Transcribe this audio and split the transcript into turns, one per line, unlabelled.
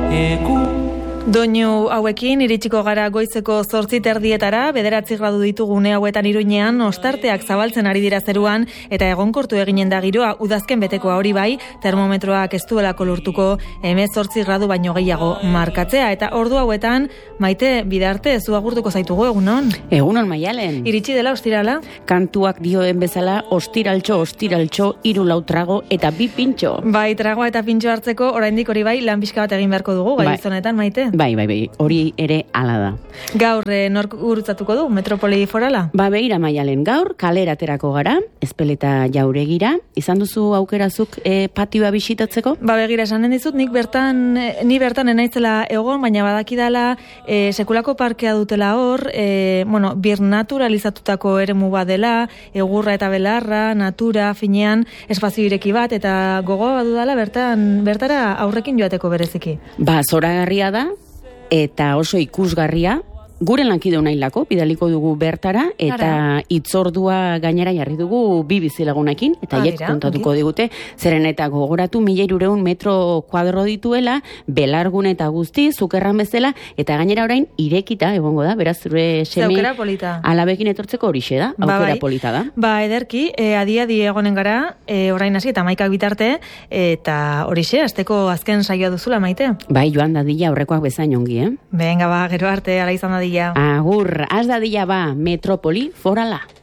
Doinu hauekin iritsiko gara goizeko 8:30 9 gradu ditugu une hauetan Iruñean, ostarteak zabaltzen ari dira zeruan eta egonkortu eginen da giroa udazken betekoa hori bai, termometroak ez duelako lortuko 18 gradu baino gehiago markatzea eta ordu hauetan Maite Bidarte zu agurtuko zaitugu egunon.
Egunon Maialen.
Iritsi dela ostirala?
Kantuak dioen bezala ostiraltxo, 3 lau trago eta 2 pintxo.
Bai, tragoa eta pintxo hartzeko oraindik hori bai lan pixka bat egin beharko dugu gai zonetan Maite.
Bai, hori ere hala da.
Gaur nork gurutzatuko du, Metropoli Forala?
Begira Maialen, gaur kalera aterako gara, Ezpeleta Jauregira, izan duzu aukerazuk patioa bisitatzeko?
Begira, esanen dizut, ni bertan enaizela egon, baina badakidala sekulako parkea dutela hor, birnaturalizatutako eremu bat dela, egurra eta belarra, natura, finean, espazio ireki bat, eta gogoa badudala bertara aurrekin joateko bereziki.
Zoragarria da, eta oso ikusgarria, gure lankideu nailako, bidaliko dugu bertara, eta itzordua gainera jarri dugu 2 bizilagunekin, eta hiek kontatuko digute, zeren eta gogoratu 1.600 metro kuadro dituela, belargun eta guzti, zukerran bezala, eta gainera orain irekita, egongo da, beraz, zure seme alabekin etortzeko horixe da, aukera polita da.
Ederki, adi egonen gara, orain hasi eta Maikak bitarte, eta horixe, asteko azken saioa duzula, Maite?
Bai, joan dadila aurrekoak bezain ongi,
Venga, gero arte, ala izan dadila.
Agur, az dadila Metropoli Forala.